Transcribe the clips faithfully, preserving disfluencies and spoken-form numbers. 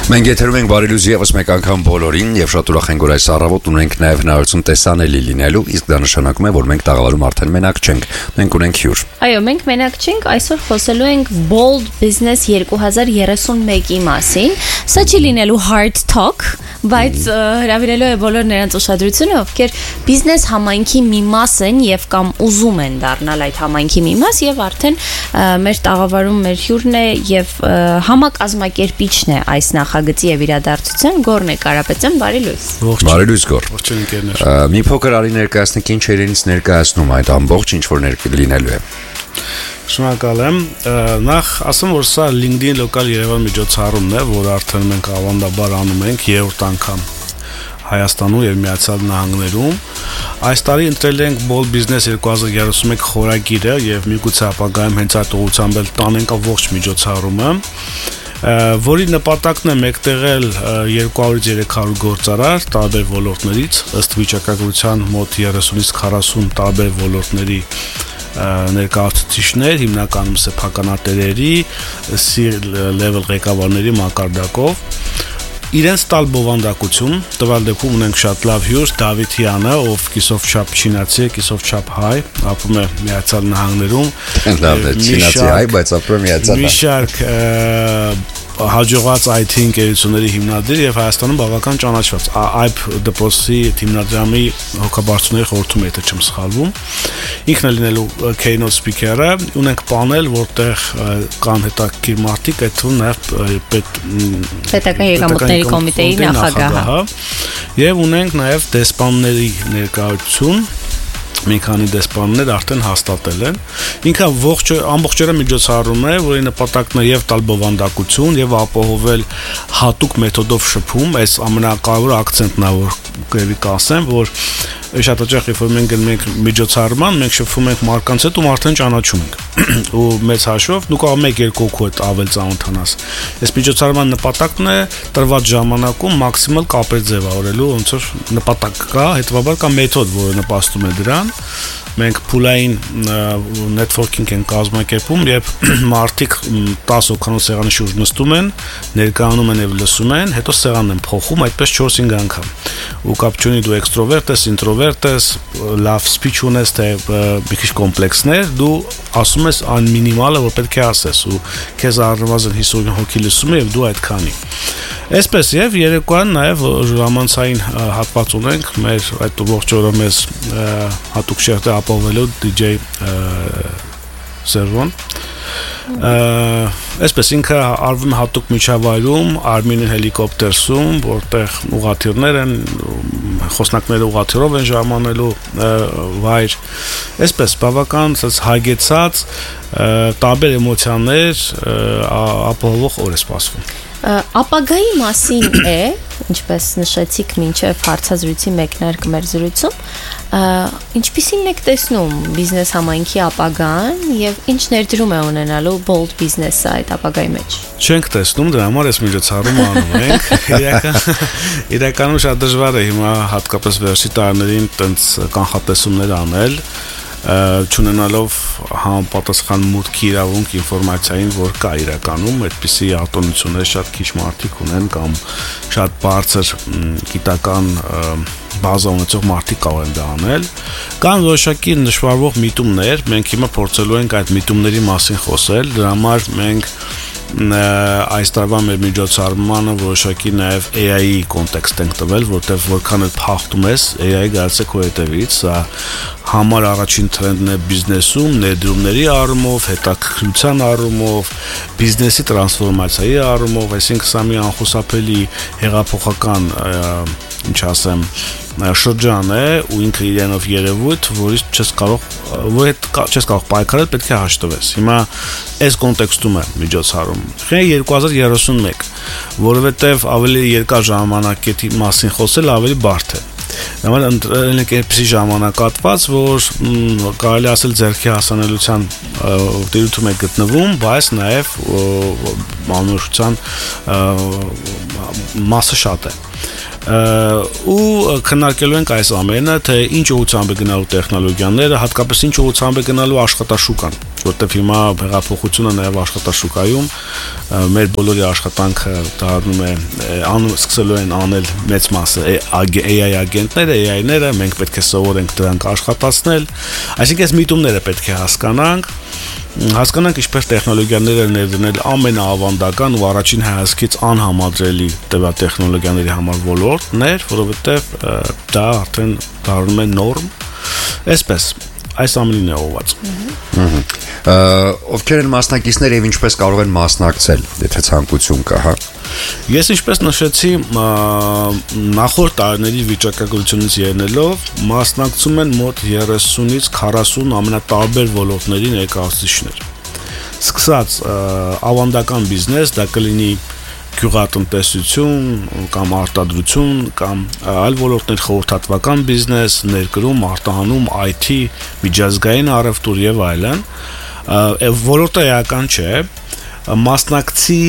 Մենք եթերում ենք բարի լույս եւս մեկ անգամ բոլորին եւ շատ ուրախ ենք որ այս առավոտ ունենք նաեւ հնարավորություն տեսանելի լինելու, իսկ դա նշանակում է որ մենք տաղավարում արդեն մենակ չենք, մենք ունենք հյուր։ Այո, մենք մենակ չենք, այսօր խոսելու ենք Bold Business երկու հազար երեսունմեկի մասին։ Սա չի լինելու hard talk, բայց հրավիրելու է բոլոր նրանց ուշադրությունը, ովքեր բիզնես համայնքի մի մաս են եւ կամ ուզում են դառնալ այդ համայնքի մի մաս եւ արդեն մեր տաղավարում մեր հյուրն է եւ համակազմակերպիչն է այս նախագծի եւ իրադարձության Գոռ Կարապետյան, բարի լույս։ Բարի լույս Գոռ։ Ողջույն ընկերներ։ Մի փոքր արի ներկայացնենք ինչ իրենից ներկայացնում այդ ամբողջ ինչ որ լինելու է։ Շնորհակալ եմ։ Նախ ասեմ, որ սա LinkedIn լոկալ Երևան միջոցառումն է, որ արդեն մենք ավանդաբար անում ենք երրորդ անգամ Հայաստանում եւ Միացյալ Նահանգներում։ Այս տարի ընտրել ենք Bold Business երկու հազար երեսունմեկ խորագիրը եւ միգուցե ապագայում հենց այդ ուղղությամբ էլ տանենք ողջ միջոցառումը, որի նպատակն է մեկտեղել երկու հարյուրից երեք հարյուր գործարար տարբեր ոլորտներից, ըստ վիճակագրության մոտ երեսունից քառասուն տարբեր ոլորտների ներկայացուցիչներ, հիմնականում սեփականատերերի, C-level ղեկավարների մակարդակով իրենց տալ բովանդակություն, տվյալ դեպքում ունենք շատ լավ հյուր Դավիթ Հյանը, ով կիսով չափ չինացի է, կիսով չափ հայ, ապրում է Միացյալ Նահանգներում։ Լավ է, չինացի հայ, բայց ապրում է Միացյալ Մի շարք հաջողված այ թի ընկերությունների հիմնադիր եւ Հայաստանում բավական ճանաչված Այբ դպրոցի հիմնադրամի հոգաբարձուների խորհրդում եթե չեմ սխալվում։ Ինքն է լինելու keynote speaker-ը, ունենք պանել, որտեղ կան հետաքրքիր մարդիկ, այդ թվում նաեւ պետական եկամուտների կոմիտեի նախագահը։ Եվ ունենք նաեւ դեսպանների ներկայություն։ Մի քանի դեսպաններ արդեն հաստատել են։ Ինքը ողջ ամբողջը միջոցառում է, որի նպատակն է եւ տալ բովանդակություն եւ ապահովել հատուկ մեթոդով շփում, այս ամենակարևոր ակցենտն է, որ կերևի կասեմ, որ շատ հաճախ երբ մենք գնում ենք միջոցառման, մենք շփվում ենք մարդկանց հետ ու արդեն ճանաչում ենք։ Ու մեծ հաշվով դու կարող մեկ երկու օգու հետ ավել ծանոթանաս։ Այս միջոցառման նպատակն է տրված ժամանակում մաքսիմալ կապեր ձևավորելու, ոնց որ նպատակ կա, հետեւաբար կա մեթոդ, որը նպաստում է դրան։ Մենք փուլային networking ենք կազմակերպում, երբ մարդիկ տասը հոգանոց սեղանի շուրջ նստում են, ներկայանում են եւ լսում են, հետո սեղանն են փոխում, այդպես չորս-հինգ անգամ։ Ու կապ չունի դու էքստրովերտ ես, ինտրովերտ ես, լավ սփիչ ունես, թե մի քիչ կոմպլեքսներ, դու ասում ես այն մինիմալը, որ պետք է ասես, ու քեզ առնվազն հիսուն հոգի լսում է եւ դու այդքանի։ Այսպես եւ երեկոյան նաեւ ժամանցային հատված ունենք մեր այդ ողջ օրը մեզ հատուկ շերտը ապահովելու դի ջեյ Սերվոն։ Այսպես ինքը արվում է հատուկ միջավայրում, Արմինի հելիկոպտերսում, որտեղ ուղղաթիռներ են, խոսնակները ուղղաթիռով են ժամանելու վայր։ Այսպես բավական հագեցած տարբեր էմոցիաներ ապահովող օր է սպասվում։ Ապագայի մասին է, ինչպես նշեցիք մինչև հարցազրույցի մեկնարկը մեր զրույցում, ինչպիսին եք տեսնում բիզնես համայնքի ապագան եւ ինչ ներդրում է ունենալու Bold Business-ը այդ ապագայի մեջ։ Չենք տեսնում, դրա համար այս միջոցառումը անում ենք։ Իրական իրականում շատ դժվար է հիմա հատկապես վերջի տարիներին տենց կանխատեսումներ անել, չունենալով համապատասխան մուտքի իրավունք ինֆորմացիային, որ կա իրականում, այդպիսի արտոնություններ շատ քիչ մարդիկ ունեն կամ շատ բարձր գիտական բազա ունեցող մարդիկ կարող են դա անել։ Կան որոշակի նշվարվող միտումներ, մենք հիմա փորձելու ենք այդ միտումների մասին խոսել, դրա համար մենք այս տարվա մեր միջոցառմանը որոշակի նաև A I-ի կոնտեքստ ենք տվել, որտեղ որքան էլ փախտում ես, A I գալիս է քո հետևից, սա համար առաջին տրենդն է բիզնեսում, ներդրումների առումով, հետաքրքրության առումով, բիզնեսի տրանսֆորմացիայի առումով, այսինքն սա մի անխուսափելի հեղափոխական, ինչ ասեմ, շրջան է ու ինքը իրենով երևույթ, որից չես կարող, որ հետ չես կարող պայքարել, պետք է հաշտվես։ Հիմա այս կոնտեքստում է միջոցառում։ երկու հազար երեսունմեկ, որովհետև ավելի երկար ժամանակի մասին խոսել ավելի բարդ է։ Նման ընտրել ենք այնպիսի ժամանակատված, որ կարելի ասել ձեռքի հասանելիության դիրքում է գտնվում, բայց նաև մանուշության մասը շատ է։ ու քննարկելու ենք այս ամենը, թե ինչ ուղղությամբ է գնալու տեխնոլոգիաները, հատկապես ինչ ուղղությամբ է գնալու աշխատաշուկան, որտեղ հիմա հեղափոխությունը նաև աշխատաշուկայում մեր բոլորի աշխատանքը դառնում է անում սկսելու են անել մեծ մասը A I agentները, A I-ները, մենք պետք է սովորենք դրանք աշխատացնել, այսինքն այս միտումները պետք է հասկանանք, հասկանանք ինչպես տեխնոլոգիաները ներդնել ամենաավանդական ու առաջին հայացքից անհամադրելի տվյալ տեխնոլոգիաների համար ոլորտներ, որովհետև դա արդեն դառնում է նորմ, այսպես այս ամենին է ուղղված։ Ովքեր են մասնակիցներ եւ ինչպես կարող են մասնակցել, եթե ցանկություն կա, հա։ Ես ինչպես նշեցի, նախորդ տարիների վիճակագրությունից ելնելով մասնակցում են մոտ երեսունից քառասուն ամենատարբեր ոլորտների ներկայացուցիչներ։ Սկսած ավանդական բիզնես, դա կլինի գյուղատնտեսություն կամ արտադրություն կամ այլ ոլորտներ, խորհրդատվական բիզնես, ներկրում, արտահանում, I T, միջազգային առևտուր եւ այլն, ոլորտը էական չէ, մասնակցի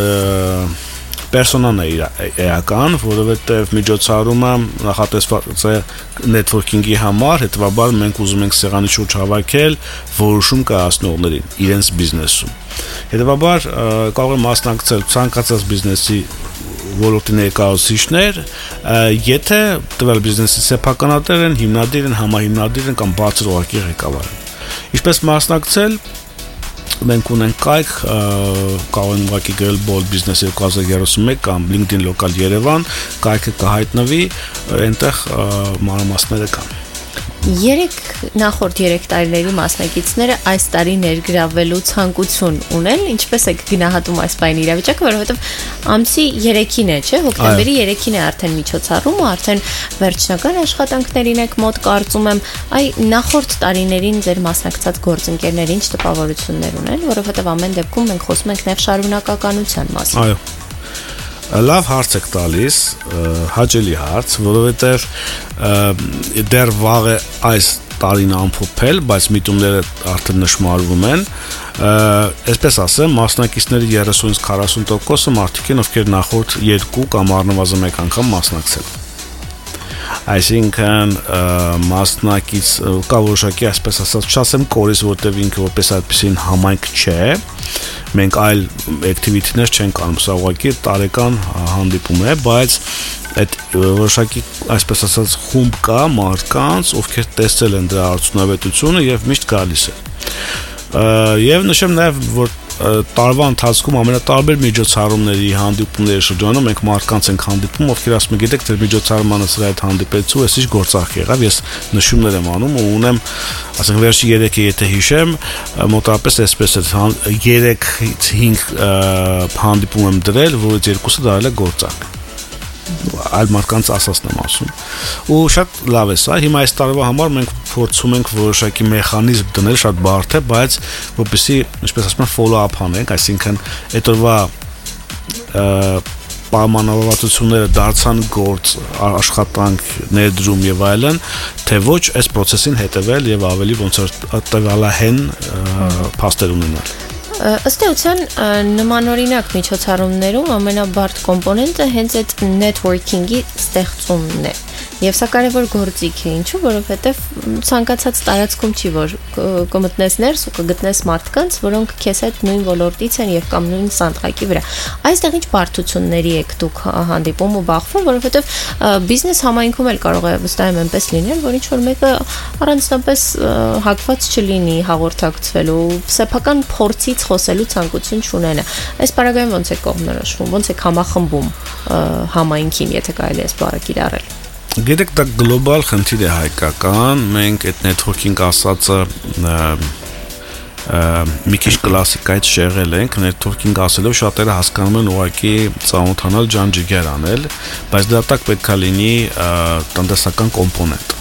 պերսոնան է էական, որովհետև միջոցառումը նախատեսված է նեթվորքինգի համար, հետևաբար մենք ուզում ենք սեղանի շուրջ հավաքել որոշում կայացնողներին իրենց բիզնեսում։ Հետևաբար կարող են մասնակցել ցանկացած բիզնեսի ոլորտի ներկայացուցիչներ, եթե տվյալ բիզնեսի սեփականատեր են, հիմնադիր են, համահիմնադիր են կամ բարձր օղակի ղեկավար են։ Ինչպես մասնակցել մենք ունենք կայք, կարող են ուղղակի գրել Bold Business երկու հազար երեսունմեկ կամ LinkedIn Local Երևան, կայքը կհայտնվի, այնտեղ մանրամասները կան։ Երեք նախորդ երեք տարիների մասնակիցները այս տարի ներգրավվելու ցանկություն ունեն, ինչպես է գնահատում այս բանի իրավիճակը, որովհետև ամսի երեքին է, չէ՞, հոկտեմբերի երեքին է արդեն միջոցառումը, արդեն վերջնական աշխատանքներին եք մոտ կարծում եմ, այ նախորդ տարիներին ձեր մասնակցած գործընկերները ինչ տպավորություններ ունեն, որովհետև ամեն դեպքում մենք խոսում ենք նաև շարունակականության մասին։ Այո։ Լավ հարց եք տալիս, հաճելի հարց, որովհետև դեռ վաղ է այս տարին ամփոփել, բայց միտումները արդեն նշմարվում են, այսպես ասեմ, մասնակիցների երեսունից քառասուն տոկոսը մարդիկ են, ովքեր նախորդ երկու կամ առնվազն մեկ անգամ մասնակցել։ Այսինքն մասնակից կա որոշակի, այսպես ասած, չասեմ կորիս, որտեղ ինքը որպես այդպեսին համայնք չէ, մենք այլ activity-ներ չենք անում, սա ուղղակի տարեկան հանդիպում է, բայց այդ որոշակի, այսպես ասած, խումբ կա մարդկանց, ովքեր տեսել են դրա արդյունավետությունը եւ միշտ գալիս է։ Եվ նշեմ նաեւ, որ տարվա ընթացքում ամենատարբեր միջոցառումների հանդիպումների շրջանում մենք մարդկանց ենք հանդիպում, ովքեր ասում են, գիտեք, դեր միջոցառմանը սրա հետ հանդիպեցու, ես ինչ գործարք եղավ, ես նշումներ եմ անում ու ունեմ, ասենք վերջի երեքը եթե հիշեմ, մոտավորապես այսպես է երեքից հինգ հանդիպում եմ դրել, որից երկուսը դարել է գործարք։ Այլ մարդկանց ասածն եմ ասում։ Ու շատ լավ է սա, հիմա այս տարվա համար մենք փորձում ենք որոշակի մեխանիզմ դնել, շատ բարդ է, բայց որպեսզի, ինչպես ասում են, follow-up անենք, այսինքն այդ օրվա պայմանավորվածությունները դարձան գործ, աշխատանք, ներդրում եւ այլն, թե ոչ այս process-ին հետեւել եւ ավելի ոնց որ տվյալահեն փաստեր ունենալ։ Ըստ էության նմանօրինակ միջոցառումներում ամենաբարդ կոմպոնենտը հենց այդ networking-ի ստեղծումն է։ Եվ սա կարևոր գործիք է, ինչու, որովհետև ցանկացած տարածքում չի, որ կմտնես ներս ու կգտնես մարդկանց, որոնք քեզ հետ նույն ոլորտից են եւ կամ նույն սանդղակի վրա։ Այստեղ ինչ բարդությունների եք դուք հանդիպում ու բախվում, որովհետև բիզնես համայնքում էլ կարող է վստահ եմ այնպես լինել, որ ինչ որ մեկը առանձնապես հակված չլինի հաղորդակցվելու, սեփական փորձից խոսելու ցանկություն չունենա։ Այս բaragայում ոնց է կողմնորոշվում, ոնց է համախմբում համայնքին, եթե կարելի է սպառը կիրառել։ Գիտեք, դա գլոբալ խնդիր է հայկական, մենք այդ networking ասածը մի քիչ կլասիկայից շեղել ենք, networking ասելով շատերը հասկանում են ուղղակի ծանոթանալ, ջանջիգեր անել, բայց դա տակ պետք է լինի տնտեսական կոմպոնենտ։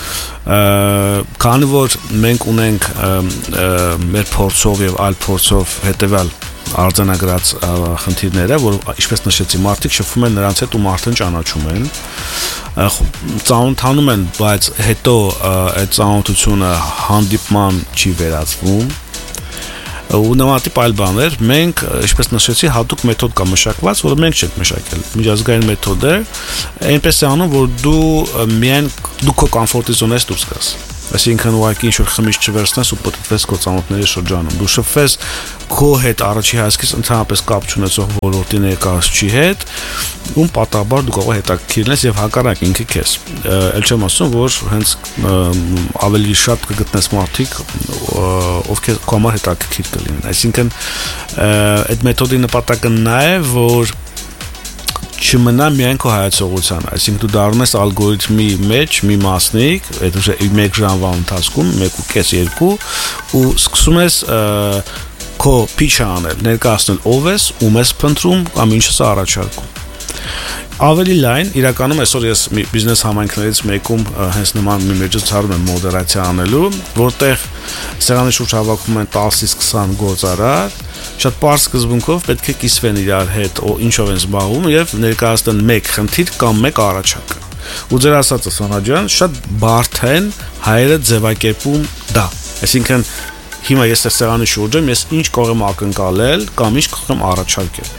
Քանի որ մենք ունենք մեր փորձով եւ այլ փորձով հետեւալ արձանագրած խնդիրները, որ ինչպես նշեցի, մարդիկ շփվում են նրանց հետ ու մարդն ճանաչում են, ծանոթանում են, բայց հետո այդ ծանոթությունը հանդիպման չի վերածվում, ու նմանատիպ այլ բաներ, մենք, ինչպես նշեցի, հատուկ մեթոդ կա մշակված, որը մենք չենք մշակել, միջազգային մեթոդ է, այնպես է անում, որ դու միայն դու քո կոմֆորտի զոնայից դուրս գաս։ Այսինքն ուղղակի ինչ-որ խմիչք չվերցնես ու պտտվես քո ծանոթների շրջանում։ Դու շփվես քո հետ առաջի հայացքից ընդհանրապես կապ չունեցող ոլորտի ներկայացուցիչի հետ, ում պատահաբար դու կարող ես հետաքրքիր լինես եւ հակառակ ինքը քեզ։ Էլ չեմ ասում, որ հենց ավելի շատ կգտնես մարդիկ, ովքեր քո համար հետաքրքիր կլինեն։ Այսինքն այդ մեթոդի նպատակը նա է, որ չմնա միայն քո հայացողության, այսինքն դու դառնես ալգորիթմի մեջ մի մասնիկ, այդ մեկ ժամվա ընթացքում, մեկ ու կես երկու, ու սկսում ես քո փիչը անել, ներկայացնել ով ես, ում ես փնտրում կամ ինչ ես առաջարկում։ Ավելի լայն, իրականում այսօր ես բիզնես համայնքներից մեկում հենց նման մի միջոցառում եմ մոդերացիա անելու, որտեղ սեղանի շուրջ հավաքվում են տասից քսան գործարար, շատ պարզ սկզբունքով պետք է կիսվեն իրար հետ, ինչով են զբաղվում եւ ներկայացնեն մեկ խնդիր կամ մեկ առաջարկ։ Ու ձեր ասածը Սոնա ջան, շատ բարդ են հայերը ձևակերպում դա։ Այսինքն հիմա ես այս սեղանի շուրջ եմ, ես ինչ կարող եմ ակնկալել կամ ինչ կարող եմ առաջարկել։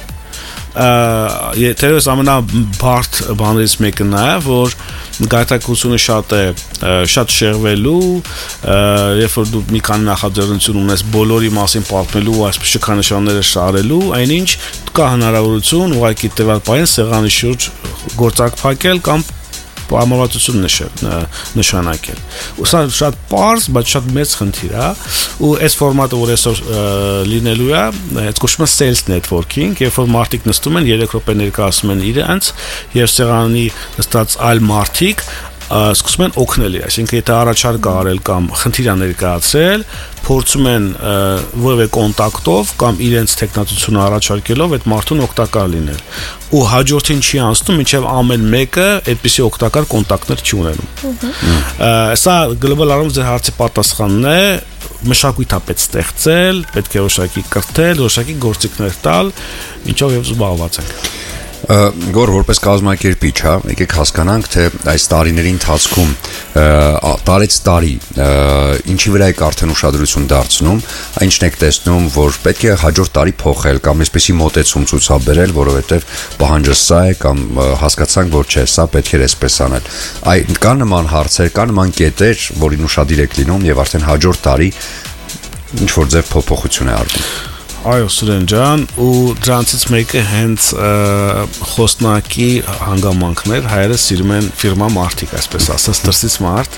Թերևս ամենաբարդ բաներից մեկը նա է, որ գայթակղությունը շատ է, շատ շեղվելու, երբ որ դու մի քանի նախաձեռնություն ունես բոլորի մասին պատմելու ու այսպես շքանշանները շարելու, այնինչ կա հնարավորություն ուղղակի տվյալ պահին սեղանի շուրջ գործարք փակել կամ ամրացություն նշանակել։ Ու սա շատ պարզ, բայց շատ մեծ խնդիր է, ու այս ֆորմատը, որ այսօր լինելու է, այդ կոչվում է sales networking, երբ որ մարդիկ նստում են, երեք րոպե ներկայացնում են իրենց, եւ սեղանի նստած այլ մարդիկ սկսում են օգնել, այսինքն եթե առաջարկ արել կամ խնդիր ներկայացրել, փորձում են որևէ կոնտակտով կամ իրենց տեխնատությունը առաջարկելով այդ մարդուն օգտակար լինել։ Ու հաջորդին չի անցնում, մինչև ամեն մեկը այդպիսի օգտակար կոնտակտներ չի ունենում։ Սա գլոբալ առումով ձեր հարցի պատասխանն է, մշակույթ է պետք ստեղծել, պետք է որոշակի կրթել, որոշակի գործիքներ տալ, ինչով եւ զբաղված ենք։ Գոր որպես կազմակերպիչ, հա, եկեք հասկանանք, թե այս տարիների ընթացքում տարեց տարի ինչի վրա եք արդեն ուշադրություն դարձնում, ինչն եք տեսնում, որ պետք է հաջորդ տարի փոխել կամ այսպեսի մոտեցում ցուցաբերել, որովհետև պահանջը սա է կամ հասկացանք, որ չէ, սա պետք է այսպես անել։ Այ կա նման հարցեր, կա նման կետեր, որին ուշադիր եք լինում եւ արդեն հաջորդ տարի ինչ որ ձև փոփոխություն է արվում։ Այո, Սուրեն ջան, ու դրանցից մեկը հենց խոսնակի հանգամանքներ, հայերը սիրում են ֆիրմա մարդիկ, այսպես ասած, դրսից մարդ,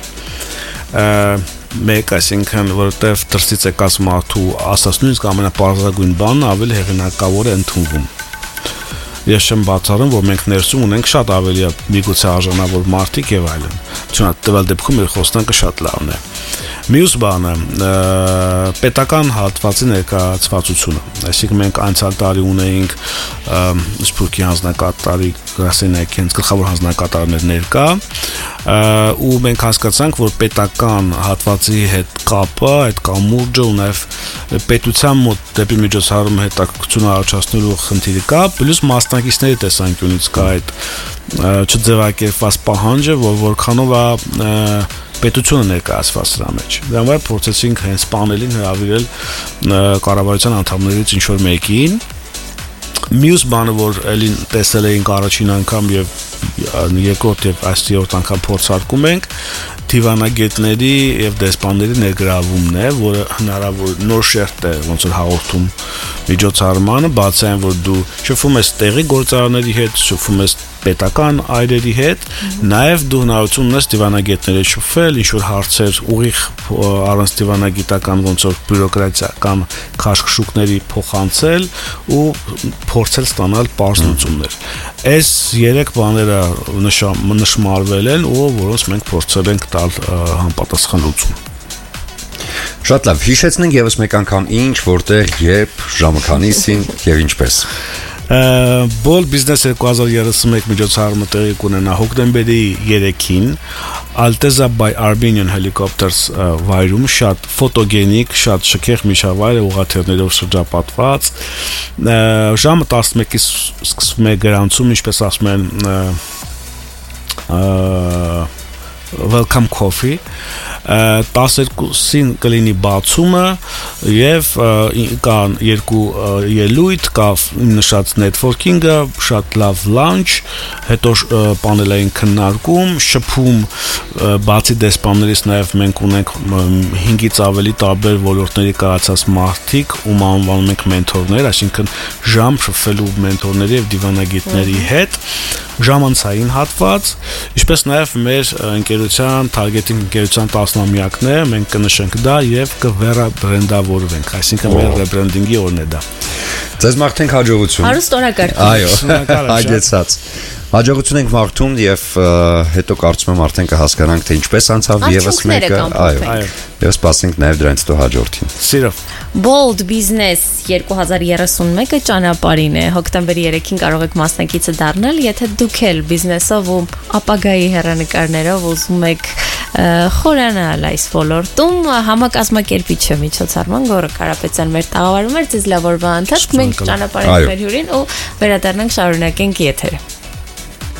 մեկ, այսինքն, որովհետև դրսից եկած մարդու ասած նույնիսկ ամենապարզագույն բանն ավելի հեղինակավոր է ընդունվում։ Ես չեմ բացառում, որ մենք ներսում ունենք շատ ավելի միգուցե արժանավոր մարդիկ եւ այլն։ Չնայած տվյալ դեպքում մեր խոսնակը շատ լավն է։ Մյուս բանը պետական հատվածի ներկայացվածությունը, այսինքն մենք անցյալ տարի ունեինք Սփյուռքի հանձնակատարի Գրասենյակի հենց գլխավոր հանձնակատարներ ներկա, ու մենք հասկացանք, որ պետական հատվածի հետ կապը, այդ կամուրջը ու նաև պետության մոտ դեպի միջոցառումը հետաքրքրություն առաջացնելու խնդիրը կա, պլյուս մասնակիցների տեսանկյունից կա այդ չձևակերպված պահանջը, որ որքանով է պետությունը ներկայացված սրա մեջ։ Դրա համար փորձեցինք հենց պանելին հրավիրել կառավարության անդամներից ինչ-որ մեկին։ Մյուս բանը, որ էլի տեսել էինք առաջին անգամ եւ երկրորդ եւ այսերորդ անգամ փորձարկում ենք, դիվանագետների եւ դեսպանների ներգրավումն է, որը հնարավոր նոր շերտ է ոնց որ հաղորդում միջոցառմանը, բացի այն, որ դու շփվում ես տեղի գործարանների հետ, շփվում ես պետական այրերի հետ, նաև դու հնարավորություն ունես դիվանագետների հետ շփվել, ինչ որ հարցեր ուղիղ առանց դիվանագիտական ոնց որ բյուրոկրատիական քաշքշուկների փոխանցել ու փորձել ստանալ պարզ լուծումներ։ Այս երեք բաները նշմարվել են ու որոնց մենք փորձել ենք տալ համապատասխան լուծում։ Շատ լավ, հիշեցնենք եւս մեկ անգամ ինչ, որտեղ, երբ, ժամը քանիսին եւ ինչպես։ Ball Business երկու հազար երեսունմեկ միջոցառումը տեղի կունենա հոկտեմբերի երեքին Alteza by Armenian Helicopters վայրում, շատ ֆոտոգենիկ, շատ շքեղ միջավայր է, ուղղաթիռներով շրջապատված։ Ժամը տասնմեկից սկսվում է գրանցում, ինչպես ասում են welcome coffee, տասներկուսին կլինի բացումը եւ կան երկու ելույթ, կա նշած networking-ը, շատ լավ launch, հետո պանելային քննարկում, շփում բացի դեսպաններից նաեւ մենք ունենք հինգից ավելի տարբեր ոլորտների կայացած մարդիկ, ում անվանում ենք մենթորներ, այսինքն ժամ շփվելու մենթորների եւ դիվանագետների հետ, ժամանցային հատված, ինչպես նաև մեր ընկերության targeting ընկերության տասնամյակն է, մենք կնշենք դա եւ կվերաբրենդավորվենք, այսինքն մեր rebranding-ի օրն է դա։ Ձեզ մաղթենք հաջողություն։ Հարուստ օրակարգ։ Այո, հաջեցած։ Հաջողություն ենք մաղթում եւ հետո կարծում եմ արդեն կհասկանանք թե ինչպես անցավ եւս մեկը, այո։ Եվ սպասենք նաեւ դրանից հետո հաջորդին։ Սիրով։ Bold Business երկու հազար երեսունմեկը ճանապարհին է։ Հոկտեմբերի երեքին կարող եք մասնակիցը դառնալ, եթե դուք էլ բիզնեսով ու ապագայի հեռանկարներով ուզում եք խորանալ այս ոլորտում, համակազմակերպիչը միջոցառման Գոռ Կարապետյան մեր տաղավարում էր, ձեզ լավ օրվա ընթացք, մենք ճանապարհենք մեր հյուրին ու վերադառնանք շարունակենք եթերը։